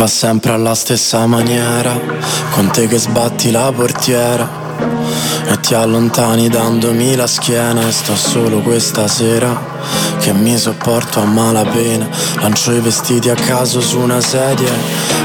Va sempre alla stessa maniera, con te che sbatti la portiera e ti allontani dandomi la schiena. E sto solo questa sera che mi sopporto a malapena. Lancio i vestiti a caso su una sedia